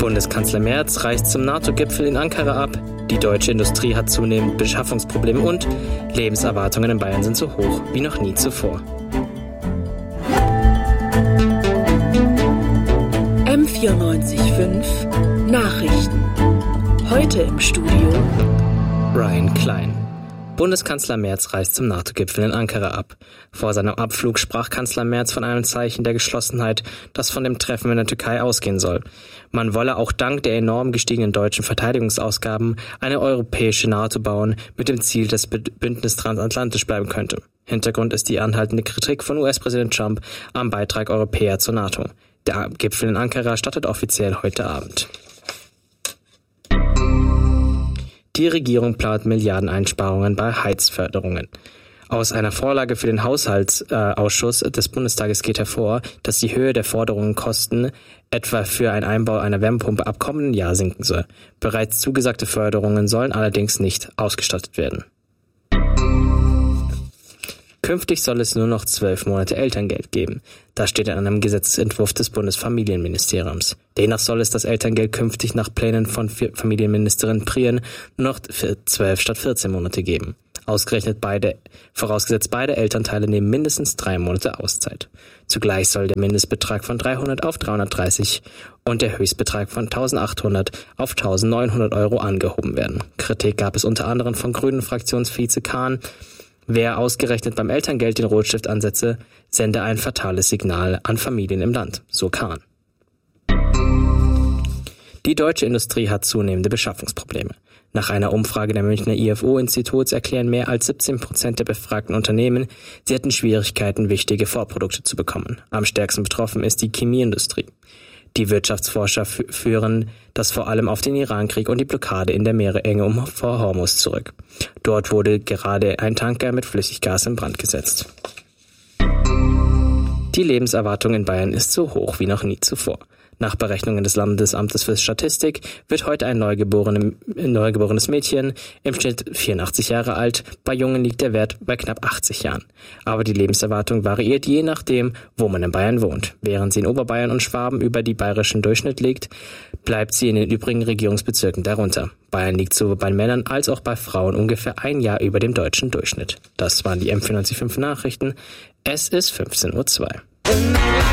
Bundeskanzler Merz reist zum NATO-Gipfel in Ankara ab. Die deutsche Industrie hat zunehmend Beschaffungsprobleme und Lebenserwartungen in Bayern sind so hoch wie noch nie zuvor. M94.5 Nachrichten. Heute im Studio Brian Klein. Bundeskanzler Merz reist zum NATO-Gipfel in Ankara ab. Vor seinem Abflug sprach Kanzler Merz von einem Zeichen der Geschlossenheit, das von dem Treffen in der Türkei ausgehen soll. Man wolle auch dank der enorm gestiegenen deutschen Verteidigungsausgaben eine europäische NATO bauen, mit dem Ziel, dass das Bündnis transatlantisch bleiben könnte. Hintergrund ist die anhaltende Kritik von US-Präsident Trump am Beitrag Europäer zur NATO. Der Gipfel in Ankara startet offiziell heute Abend. Die Regierung plant Milliardeneinsparungen bei Heizförderungen. Aus einer Vorlage für den Haushaltsausschuss des Bundestages geht hervor, dass die Höhe der Forderungskosten etwa für einen Einbau einer Wärmepumpe ab kommenden Jahr sinken soll. Bereits zugesagte Förderungen sollen allerdings nicht ausgestattet werden. Künftig soll es nur noch 12 Monate Elterngeld geben. Das steht in einem Gesetzentwurf des Bundesfamilienministeriums. Demnach soll es das Elterngeld künftig nach Plänen von Familienministerin Prien nur noch 12 statt 14 Monate geben. Vorausgesetzt beide Elternteile nehmen mindestens 3 Monate Auszeit. Zugleich soll der Mindestbetrag von 300 auf 330 und der Höchstbetrag von 1.800 auf 1.900 Euro angehoben werden. Kritik gab es unter anderem von Grünen-Fraktionsvize Kahn. Wer ausgerechnet beim Elterngeld den Rotstift ansetze, sende ein fatales Signal an Familien im Land, so Kahn. Die deutsche Industrie hat zunehmende Beschaffungsprobleme. Nach einer Umfrage der Münchner IFO-Instituts erklären mehr als 17% der befragten Unternehmen, sie hätten Schwierigkeiten, wichtige Vorprodukte zu bekommen. Am stärksten betroffen ist die Chemieindustrie. Die Wirtschaftsforscher führen das vor allem auf den Irankrieg und die Blockade in der Meeresenge vor Hormuz zurück. Dort wurde gerade ein Tanker mit Flüssiggas in Brand gesetzt. Die Lebenserwartung in Bayern ist so hoch wie noch nie zuvor. Nach Berechnungen des Landesamtes für Statistik wird heute ein neugeborenes Mädchen im Schnitt 84 Jahre alt. Bei Jungen liegt der Wert bei knapp 80 Jahren. Aber die Lebenserwartung variiert je nachdem, wo man in Bayern wohnt. Während sie in Oberbayern und Schwaben über die bayerischen Durchschnitt liegt, bleibt sie in den übrigen Regierungsbezirken darunter. Bayern liegt sowohl bei Männern als auch bei Frauen ungefähr ein Jahr über dem deutschen Durchschnitt. Das waren die M94.5 Nachrichten. Es ist 15:02 Uhr.